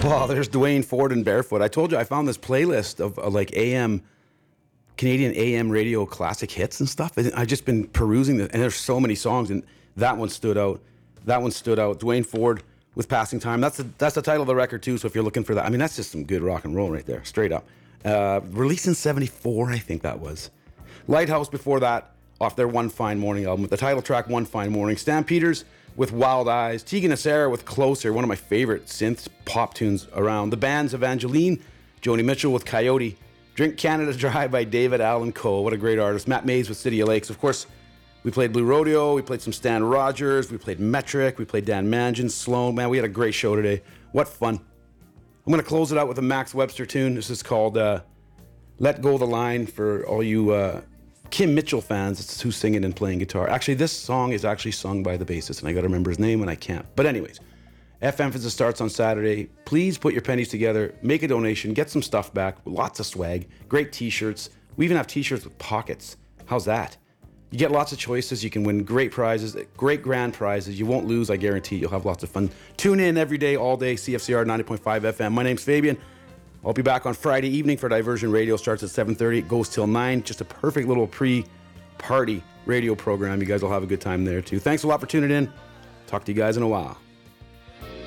Well, there's Dwayne Ford and Barefoot. I told you I found this playlist of like Canadian AM radio classic hits and stuff. And I've just been perusing this, and there's so many songs, and that one stood out. Dwayne Ford with Passing Time. That's the title of the record too. So if you're looking for that, I mean, that's just some good rock and roll right there, straight up. Released in '74, I think that was. Lighthouse before that, off their One Fine Morning album, with the title track One Fine Morning. Stampeders with Wild Eyes. Tegan Asera with Closer, one of my favorite synth pop tunes around. The Bands, Evangeline. Joni Mitchell with Coyote. Drink Canada Dry by David Allan Coe. What a great artist. Matt Mays with City of Lakes. Of course, we played Blue Rodeo. We played some Stan Rogers. We played Metric. We played Dan Mangin, Sloan. Man, we had a great show today. What fun. I'm going to close it out with a Max Webster tune. This is called Let Go the Line for all you Kim Mitchell fans. It's who's singing and playing guitar. Actually, this song is actually sung by the bassist, and I got to remember his name, and I can't. But anyways, F-Emphasis starts on Saturday. Please put your pennies together, make a donation, get some stuff back, lots of swag, great t-shirts. We even have t-shirts with pockets. How's that? You get lots of choices. You can win great prizes, great grand prizes. You won't lose, I guarantee. You'll have lots of fun. Tune in every day, all day, CFCR 90.5 FM. My name's Fabian. I'll be back on Friday evening for Diversion Radio. Starts at 7:30. It goes till 9. Just a perfect little pre-party radio program. You guys will have a good time there, too. Thanks a lot for tuning in. Talk to you guys in a while.